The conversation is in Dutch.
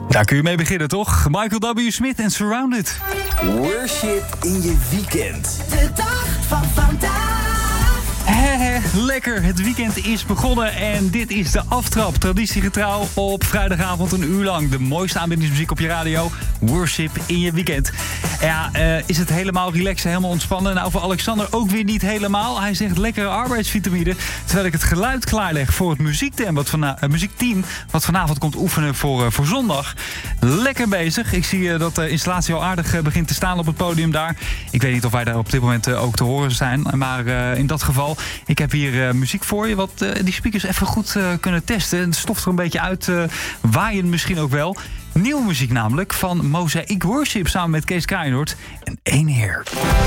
Daar kun je mee beginnen, toch? Michael W. Smith en Surrounded. Worship in je weekend. De dag van vandaag. Lekker, het weekend is begonnen en dit is de aftrap. Traditiegetrouw op vrijdagavond een uur lang. De mooiste aanbindingsmuziek op je radio. Worship in je weekend. Ja, is het helemaal relaxen, helemaal ontspannen? Nou, voor Alexander ook weer niet helemaal. Hij zegt lekkere arbeidsvitamine. Terwijl ik het geluid klaarleg voor het muziekteam wat vanavond komt oefenen voor zondag. Lekker bezig. Ik zie dat de installatie al aardig begint te staan op het podium daar. Ik weet niet of wij daar op dit moment ook te horen zijn. Maar in dat geval, ik heb hier muziek voor je. Wat die speakers even goed kunnen testen. Het stoft er een beetje uit. Waaien misschien ook wel. Nieuwe muziek namelijk van Mosaic Worship samen met Kees Kraaienoord en Één Heer.